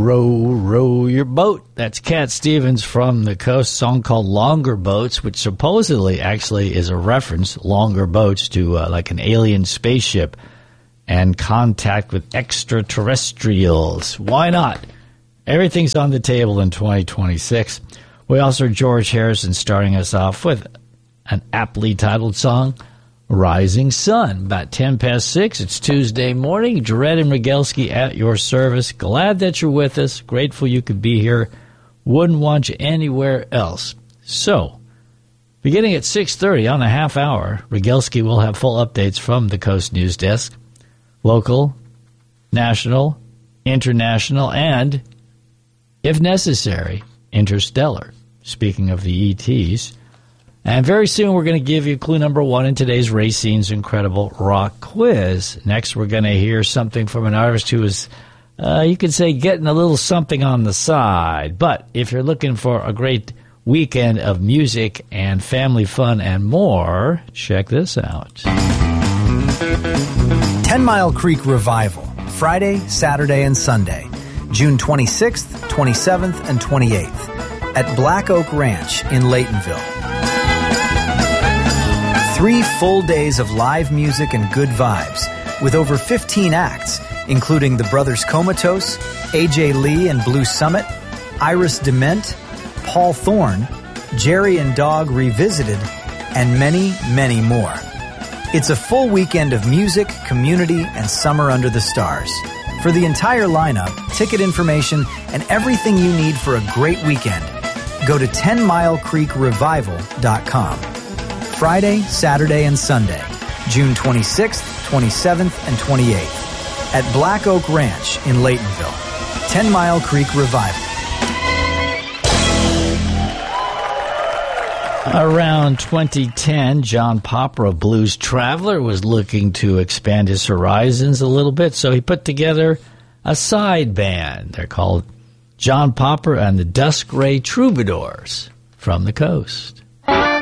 row, row your boat. That's Cat Stevens from the Coast, song called Longer Boats, which supposedly actually is a reference, longer boats, to like an alien spaceship and contact with extraterrestrials. Why not? Everything's on the table in 2026. We also heard George Harrison starting us off with an aptly titled song, Rising Sun. About 10 past 6. It's Tuesday morning. Jared and Rogalski at your service. Glad that you're with us. Grateful you could be here. Wouldn't want you anywhere else. So, beginning at 6:30 on a half hour, Rogalski will have full updates from the Coast News Desk. Local, national, international, and, if necessary, interstellar. Speaking of the ETs. And very soon we're going to give you clue number 1 in today's Racine's Incredible Rock Quiz. Next we're going to hear something from an artist who is, you could say, getting a little something on the side. But if you're looking for a great weekend of music and family fun and more, check this out. 10 Mile Creek Revival, Friday, Saturday, and Sunday, June 26th, 27th, and 28th at Black Oak Ranch in Laytonville. 3 full days of live music and good vibes with over 15 acts, including the Brothers Comatose, AJ Lee and Blue Summit, Iris Dement, Paul Thorne, Jerry and Dog Revisited, and many, many more. It's a full weekend of music, community, and summer under the stars. For the entire lineup, ticket information, and everything you need for a great weekend, go to 10milecreekrevival.com. Friday, Saturday, and Sunday, June 26th, 27th, and 28th at Black Oak Ranch in Laytonville. 10 Mile Creek Revival. Around 2010, John Popper of Blues Traveler was looking to expand his horizons a little bit, so he put together a side band. They're called John Popper and the Dusk Ray Troubadours from the Coast.